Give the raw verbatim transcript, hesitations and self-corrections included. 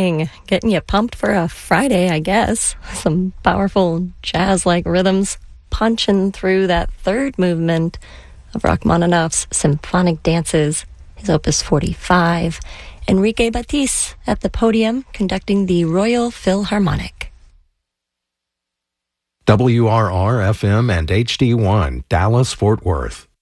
morning. Getting you pumped for a Friday, I guess. Some powerful jazz-like rhythms punching through that third movement of Rachmaninoff's Symphonic Dances, his Opus forty-five. Enrique Batiste at the podium conducting the Royal Philharmonic. W R R F M and H D one, Dallas, Fort Worth.